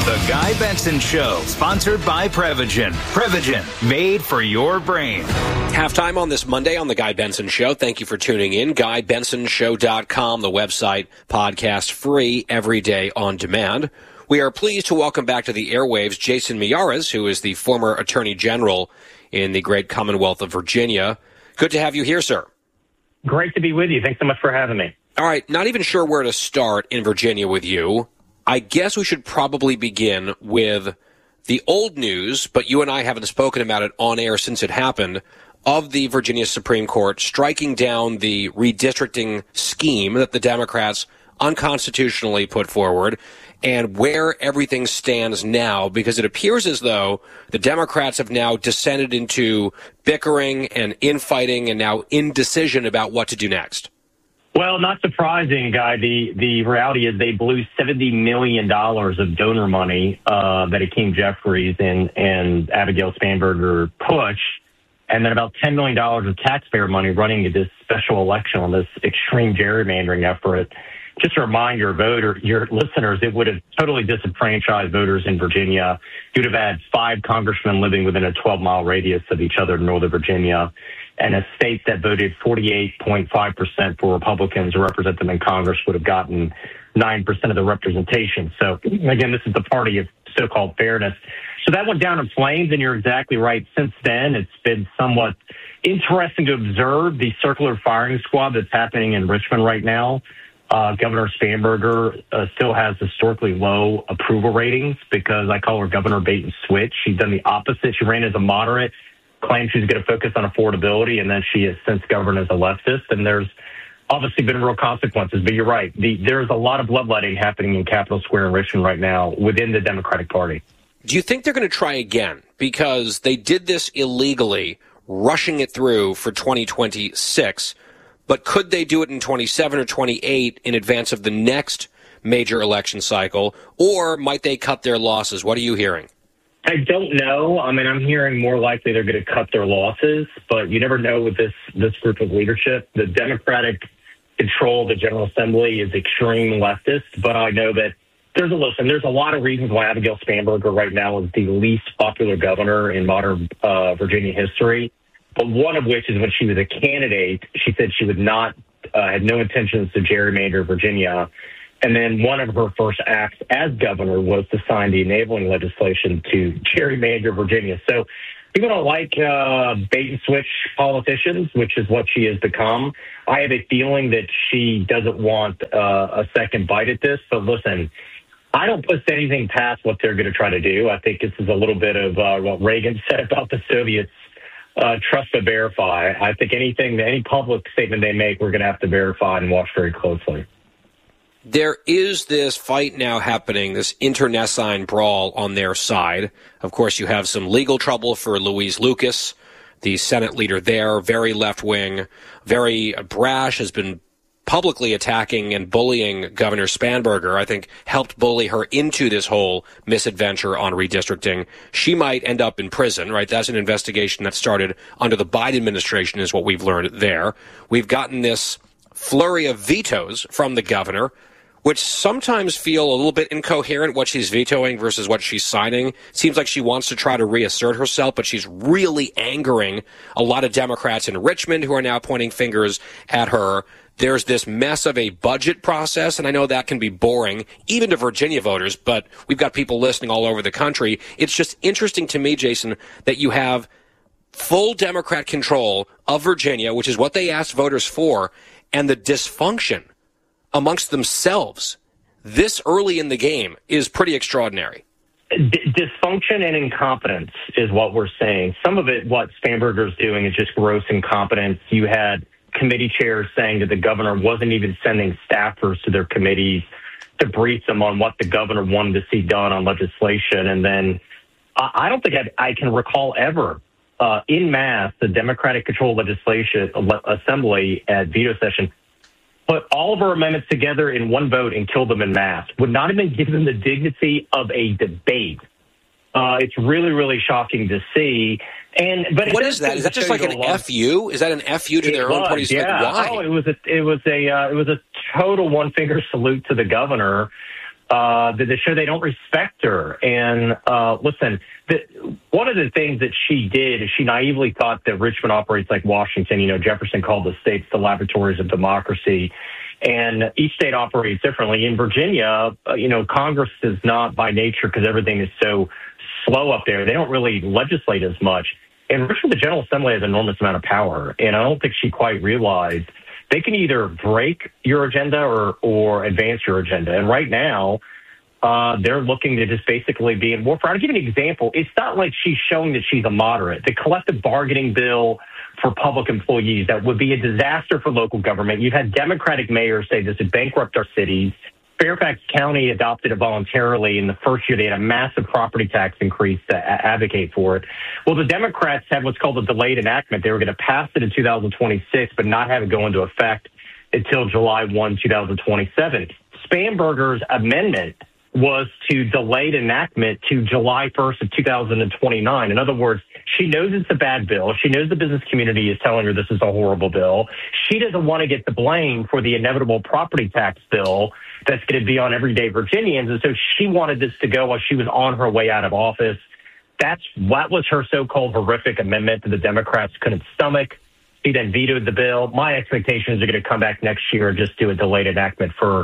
The Guy Benson Show, sponsored by Prevagen. Prevagen, made for your brain. Halftime on this Monday on The Guy Benson Show. Thank you for tuning in. GuyBensonShow.com, the website, podcast free every day on demand. We are pleased to welcome back to the airwaves Jason Miyares, who is the former Attorney General in the great Commonwealth of Virginia. Good to have you here, sir. Great to be with you. Thanks so much for having me. All right, not even sure where to start in Virginia with you. I guess we should probably begin with the old news, but you and I haven't spoken about it on air since it happened, of the Virginia Supreme Court striking down the redistricting scheme that the Democrats unconstitutionally put forward, and where everything stands now, because it appears as though the Democrats have now descended into bickering and infighting and now indecision about what to do next. Well, not surprising, Guy. The reality is they blew $70 million of donor money that Hakeem Jeffries and Abigail Spanberger pushed, and then about $10 million of taxpayer money running this special election on this extreme gerrymandering effort. Just a reminder, your listeners, it would have totally disenfranchised voters in Virginia. You'd have had 5 congressmen living within a 12-mile radius of each other in Northern Virginia, and a state that voted 48.5% for Republicans to represent them in Congress would have gotten 9% of the representation. So, again, this is the party of so-called fairness. So that went down in flames, and you're exactly right. Since then, it's been somewhat interesting to observe the circular firing squad that's happening in Richmond right now. Governor Spanberger still has historically low approval ratings because I call her Governor Bait and Switch. She's done the opposite. She ran as a moderate, claimed she's going to focus on affordability, and then she has since governed as a leftist. And there's obviously been real consequences. But you're right. There's a lot of bloodletting happening in Capitol Square in Richmond right now within the Democratic Party. Do you think they're going to try again? Because they did this illegally, rushing it through for 2026. But could they do it in 27 or 28 in advance of the next major election cycle? Or might they cut their losses? What are you hearing? I don't know. I mean, I'm hearing more likely they're going to cut their losses, but you never know with this group of leadership. The Democratic control of the General Assembly is extreme leftist, but I know that there's a lot of reasons why Abigail Spanberger right now is the least popular governor in modern Virginia history. But one of which is when she was a candidate, she said she would not, had no intentions to gerrymander Virginia. And then one of her first acts as governor was to sign the enabling legislation to gerrymander Virginia. So people don't like bait and switch politicians, which is what she has become. I have a feeling that she doesn't want a second bite at this. But listen, I don't put anything past what they're going to try to do. I think this is a little bit of what Reagan said about the Soviets. Trust but verify. I think any public statement they make, we're going to have to verify and watch very closely. There is this fight now happening, this internecine brawl on their side. Of course, you have some legal trouble for Louise Lucas, the Senate leader there, very left-wing, very brash, has been publicly attacking and bullying Governor Spanberger. I think helped bully her into this whole misadventure on redistricting. She might end up in prison, right? That's an investigation that started under the Biden administration is what we've learned there. We've gotten this flurry of vetoes from the governor, which sometimes feel a little bit incoherent, what she's vetoing versus what she's signing. Seems like she wants to try to reassert herself, but she's really angering a lot of Democrats in Richmond who are now pointing fingers at her. There's this mess of a budget process, and I know that can be boring, even to Virginia voters, but we've got people listening all over the country. It's just interesting to me, Jason, that you have full Democrat control of Virginia, which is what they asked voters for, and the dysfunction amongst themselves this early in the game is pretty extraordinary. Dysfunction and incompetence is what we're saying. Some of it, what Spanberger's doing, is just gross incompetence. You had committee chairs saying that the governor wasn't even sending staffers to their committees to brief them on what the governor wanted to see done on legislation. And then I don't think I can recall ever in mass the Democratic controlled legislation assembly at veto session put all of our amendments together in one vote and killed them in mass. Would not even give them the dignity of a debate. It's really, really shocking to see. But what is that? Is that just like an FU? Is that an FU to their own parties? Yeah. Like, why? Oh, it was a total one finger salute to the governor. They show they don't respect her. And listen, one of the things that she did is she naively thought that Richmond operates like Washington. You know, Jefferson called the states the laboratories of democracy, and each state operates differently. In Virginia, Congress is not by nature, because everything is so slow up there. They don't really legislate as much. In Richmond, the General Assembly has an enormous amount of power, and I don't think she quite realized they can either break your agenda or advance your agenda. And right now, they're looking to just basically be in warfare. I'll give you an example. It's not like she's showing that she's a moderate. The collective bargaining bill for public employees, that would be a disaster for local government. You've had Democratic mayors say this would bankrupt our cities. Fairfax County adopted it voluntarily. In the first year, they had a massive property tax increase to advocate for it. Well, the Democrats had what's called a delayed enactment. They were going to pass it in 2026, but not have it go into effect until July 1, 2027. Spanberger's amendment was to delay enactment to July 1st of 2029. In other words, she knows it's a bad bill. She knows the business community is telling her this is a horrible bill. She doesn't want to get the blame for the inevitable property tax bill that's going to be on everyday Virginians. And so she wanted this to go while she was on her way out of office. That was her so-called horrific amendment that the Democrats couldn't stomach. She then vetoed the bill. My expectations are going to come back next year and just do a delayed enactment for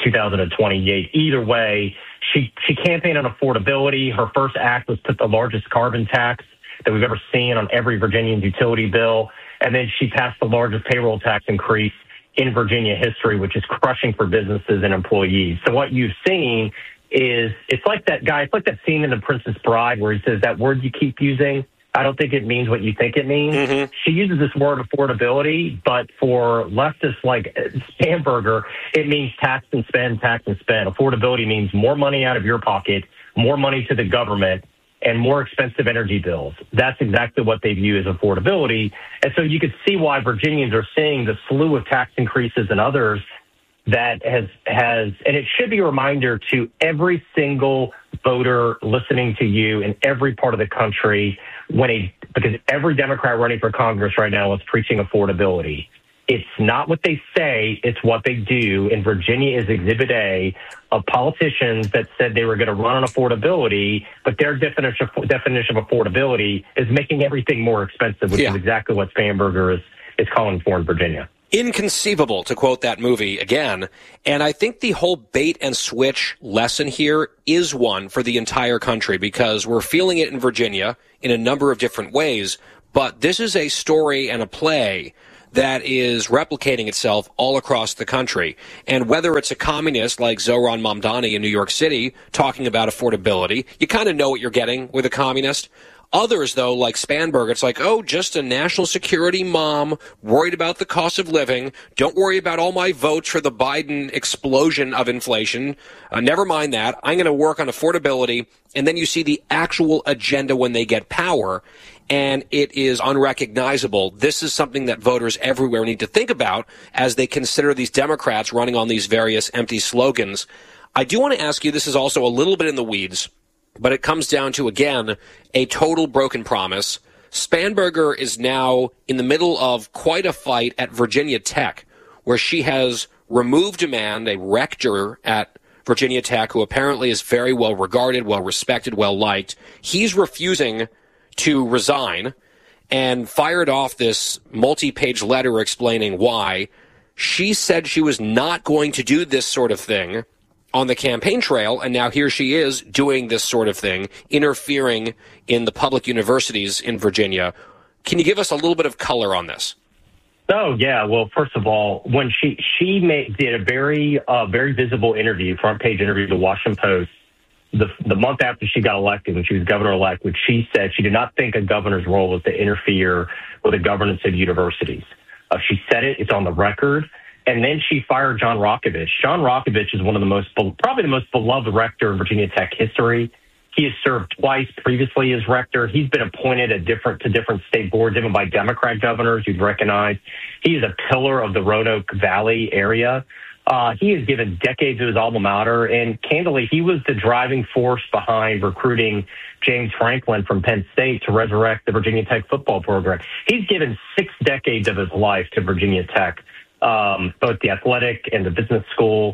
2028. Either way, she campaigned on affordability. Her first act was put the largest carbon tax that we've ever seen on every Virginian's utility bill. And then she passed the largest payroll tax increase in Virginia history, which is crushing for businesses and employees. So what you've seen is it's like that scene in The Princess Bride where he says that word you keep using, I don't think it means what you think it means. Mm-hmm. She uses this word affordability, but for leftists like Spanberger, it means tax and spend, tax and spend. Affordability means more money out of your pocket, more money to the government, and more expensive energy bills. That's exactly what they view as affordability. And so you could see why Virginians are seeing the slew of tax increases and others that has, and it should be a reminder to every single voter listening to you in every part of the country, because every Democrat running for Congress right now is preaching affordability. It's not what they say, it's what they do. And Virginia is Exhibit A of politicians that said they were going to run on affordability, but their definition of affordability is making everything more expensive, which is exactly what Spanberger is calling for in Virginia. Inconceivable, to quote that movie again. And I think the whole bait and switch lesson here is one for the entire country, because we're feeling it in Virginia in a number of different ways. But this is a story and a play that is replicating itself all across the country. And whether it's a communist like Zohran Mamdani in New York City talking about affordability, you kind of know what you're getting with a communist. Others, though, like Spanberger, it's like, oh, just a national security mom worried about the cost of living. Don't worry about all my votes for the Biden explosion of inflation. Never mind that. I'm going to work on affordability. And then you see the actual agenda when they get power, and it is unrecognizable. This is something that voters everywhere need to think about as they consider these Democrats running on these various empty slogans. I do want to ask you, this is also a little bit in the weeds, but it comes down to, again, a total broken promise. Spanberger is now in the middle of quite a fight at Virginia Tech, where she has removed a man, a rector at Virginia Tech, who apparently is very well regarded, well respected, well liked. He's refusing to resign and fired off this multi-page letter explaining why. She said she was not going to do this sort of thing on the campaign trail, and now here she is doing this sort of thing, interfering in the public universities in Virginia. Can you give us a little bit of color on this? Oh, yeah. Well, first of all, when she did a very visible interview, front page interview with the Washington Post, the month after she got elected, when she was governor-elect, which she said she did not think a governor's role was to interfere with the governance of universities. She said it. It's on the record. And then she fired John Rokovich. John Rokovich is one of probably the most beloved rector in Virginia Tech history. He has served twice previously as rector. He's been appointed to different state boards, even by Democrat governors you'd recognize. He is a pillar of the Roanoke Valley area. He has given decades to his alma mater, and candidly, he was the driving force behind recruiting James Franklin from Penn State to resurrect the Virginia Tech football program. He's given 6 decades of his life to Virginia Tech, both the athletic and the business school.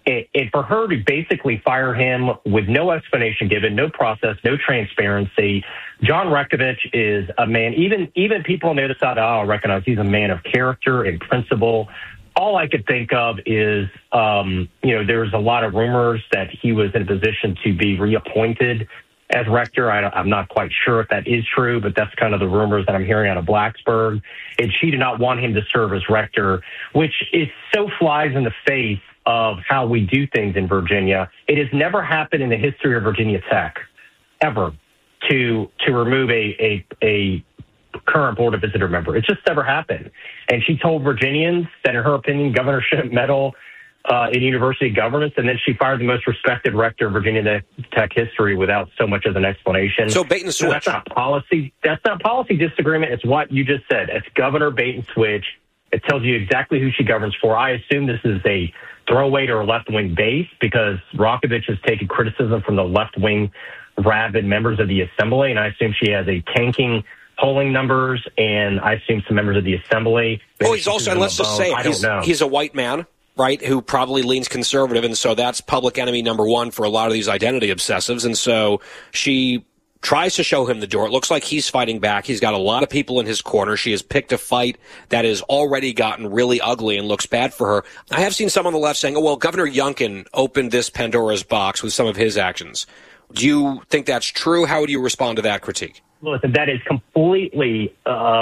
for her to basically fire him with no explanation given, no process, no transparency. John Rakovich is a man, even people on the other side of the aisle recognize he's a man of character and principle. All I could think of is, there's a lot of rumors that he was in a position to be reappointed as rector. I'm not quite sure if that is true, but that's kind of the rumors that I'm hearing out of Blacksburg. And she did not want him to serve as rector, which is so flies in the face of how we do things in Virginia. It has never happened in the history of Virginia Tech, ever, to remove a current Board of Visitor member. It's just never happened. And she told Virginians that, in her opinion, governor shouldn't meddle in university governance, and then she fired the most respected rector of Virginia Tech history without so much as an explanation. So bait and switch. That's not policy. That's not policy disagreement. It's what you just said. It's governor bait and switch. It tells you exactly who she governs for. I assume this is a throwaway to her left-wing base because Rakovich has taken criticism from the left-wing rabid members of the assembly, and I assume she has a tanking polling numbers, and I assume some members of the assembly. Oh, he's also, and let's just say, he's a white man, right, who probably leans conservative, and so that's public enemy number one for a lot of these identity obsessives, and so she tries to show him the door. It looks like he's fighting back. He's got a lot of people in his corner. She has picked a fight that has already gotten really ugly and looks bad for her. I have seen some on the left saying, oh, well, Governor Youngkin opened this Pandora's box with some of his actions. Do you think that's true? How would you respond to that critique? Listen, that is completely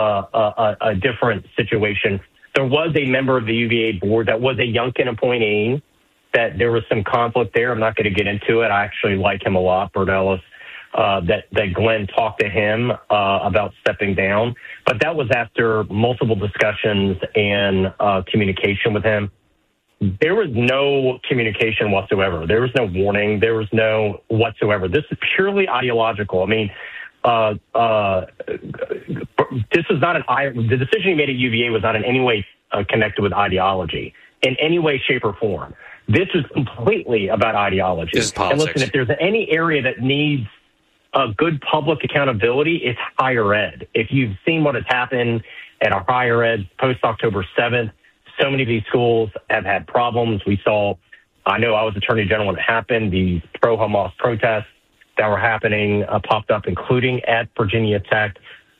a different situation. There was a member of the UVA board that was a Youngkin appointee, that there was some conflict there. I'm not going to get into it. I actually like him a lot, Bert Ellis. That Glenn talked to him about stepping down. But that was after multiple discussions and communication with him. There was no communication whatsoever. There was no warning. There was no whatsoever. This is purely ideological. I mean, this is not the decision he made at UVA was not in any way connected with ideology in any way, shape, or form. This was completely about ideology. This is politics. And listen, if there's any area that needs good public accountability, it's higher ed. If you've seen what has happened at our higher ed post-October 7th, so many of these schools have had problems. I know I was Attorney General when it happened. These pro-Hamas protests that were happening popped up, including at Virginia Tech.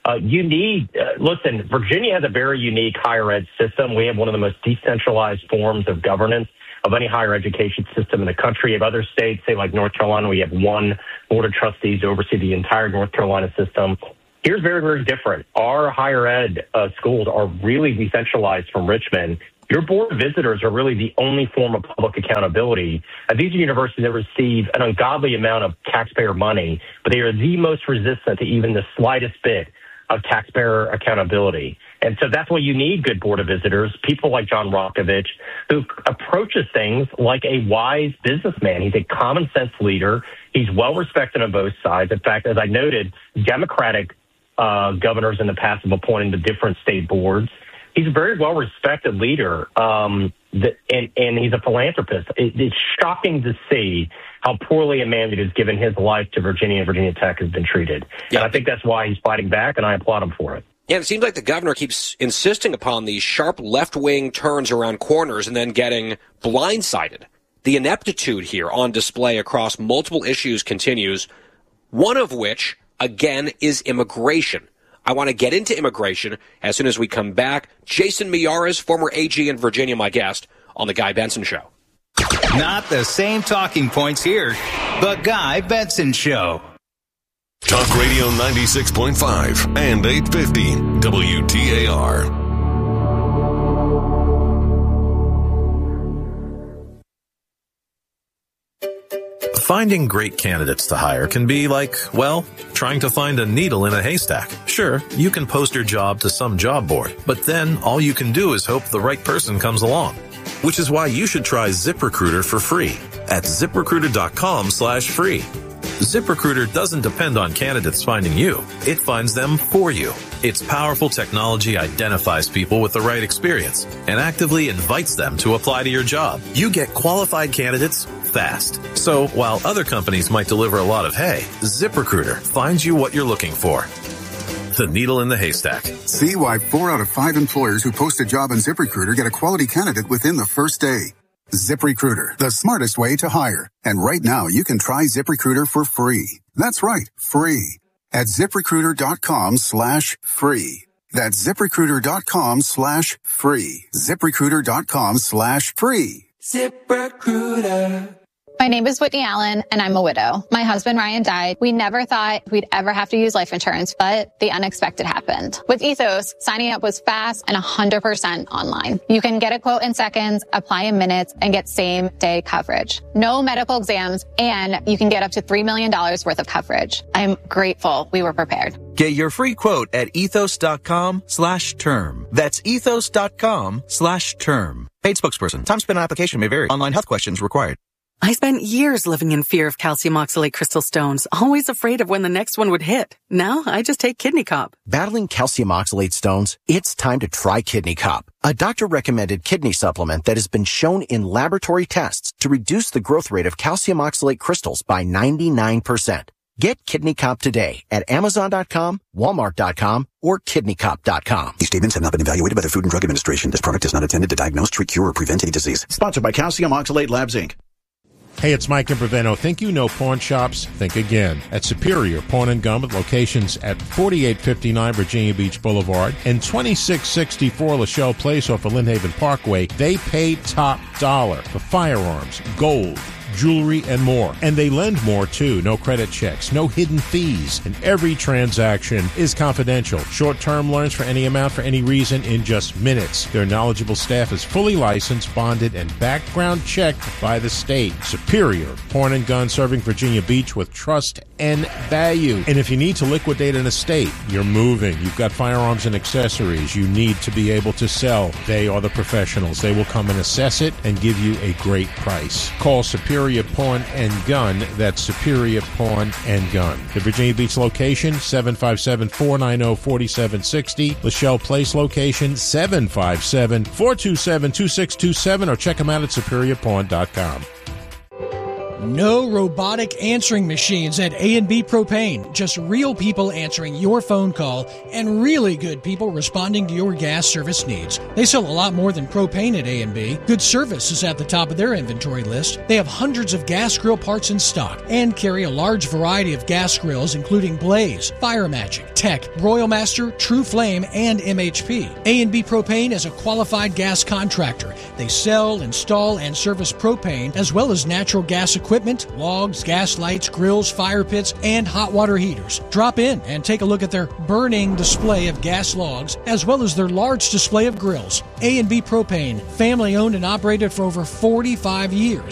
Listen, Virginia has a very unique higher ed system. We have one of the most decentralized forms of governance of any higher education system in the country. Of other states, say like North Carolina, we have one board of trustees to oversee the entire North Carolina system. Here's very, very different. Our higher ed schools are really decentralized from Richmond. Your board of visitors are really the only form of public accountability. These are universities that receive an ungodly amount of taxpayer money, but they are the most resistant to even the slightest bit of taxpayer accountability. And so that's why you need good board of visitors, people like John Rakovich, who approaches things like a wise businessman. He's a common sense leader. He's well respected on both sides. In fact, as I noted, Democratic governors in the past have appointed to different state boards. He's a very well respected leader, and he's a philanthropist. It's shocking to see how poorly a man that has given his life to Virginia and Virginia Tech has been treated. Yeah. And I think that's why he's fighting back, and I applaud him for it. Yeah, it seems like the governor keeps insisting upon these sharp left-wing turns around corners and then getting blindsided. The ineptitude here on display across multiple issues continues, one of which, again, is immigration. I want to get into immigration as soon as we come back. Jason Miyares, former AG in Virginia, my guest on The Guy Benson Show. Not the same talking points here. The Guy Benson Show. Talk Radio 96.5 and 850 WTAR. Finding great candidates to hire can be like, well, trying to find a needle in a haystack. Sure, you can post your job to some job board, but then all you can do is hope the right person comes along. Which is why you should try ZipRecruiter for free at ZipRecruiter.com/free. ZipRecruiter doesn't depend on candidates finding you. It finds them for you. Its powerful technology identifies people with the right experience and actively invites them to apply to your job. You get qualified candidates fast. So while other companies might deliver a lot of hay, ZipRecruiter finds you what you're looking for. The needle in the haystack. See why 4 out of 5 employers who post a job on ZipRecruiter get a quality candidate within the first day. ZipRecruiter, the smartest way to hire. And right now, you can try ZipRecruiter for free. That's right, free. At ZipRecruiter.com/free. That's ZipRecruiter.com/free. ZipRecruiter.com/free. ZipRecruiter. My name is Whitney Allen, and I'm a widow. My husband, Ryan, died. We never thought we'd ever have to use life insurance, but the unexpected happened. With Ethos, signing up was fast and 100% online. You can get a quote in seconds, apply in minutes, and get same-day coverage. No medical exams, and you can get up to $3 million worth of coverage. I'm grateful we were prepared. Get your free quote at ethos.com/term. That's ethos.com/term. Paid spokesperson. Time spent on application may vary. Online health questions required. I spent years living in fear of calcium oxalate crystal stones, always afraid of when the next one would hit. Now I just take Kidney Cop. Battling calcium oxalate stones? It's time to try Kidney Cop, a doctor-recommended kidney supplement that has been shown in laboratory tests to reduce the growth rate of calcium oxalate crystals by 99%. Get Kidney Cop today at Amazon.com, Walmart.com, or KidneyCop.com. These statements have not been evaluated by the Food and Drug Administration. This product is not intended to diagnose, treat, cure, or prevent any disease. Sponsored by Calcium Oxalate Labs, Inc. Hey, it's Mike Imperveno. Think you know pawn shops? Think again. At Superior Pawn and Gun with locations at 4859 Virginia Beach Boulevard and 2664 Lachelle Place off of Lynnhaven Parkway, they pay top dollar for firearms, gold, jewelry, and more. And they lend more, too. No credit checks, no hidden fees, and every transaction is confidential. Short-term loans for any amount for any reason in just minutes. Their knowledgeable staff is fully licensed, bonded, and background checked by the state. Superior Pawn and Gun, serving Virginia Beach with trust and value. And if you need to liquidate an estate, you're moving, you've got firearms and accessories you need to be able to sell, they are the professionals. They will come and assess it and give you a great price. Call Superior Pawn and Gun. That's Superior Pawn and Gun. The Virginia Beach location, 757-490-4760. Lachelle Place location, 757-427-2627, or check them out at superiorpawn.com. No robotic answering machines at A&B Propane. Just real people answering your phone call and really good people responding to your gas service needs. They sell a lot more than propane at A&B. Good service is at the top of their inventory list. They have hundreds of gas grill parts in stock and carry a large variety of gas grills including Blaze, Fire Magic, Tech, Royal Master, True Flame, and MHP. A&B Propane is a qualified gas contractor. They sell, install, and service propane as well as natural gas equipment, logs, gas lights, grills, fire pits, and hot water heaters. Drop in and take a look at their burning display of gas logs as well as their large display of grills. A&B Propane, family owned and operated for over 45 years.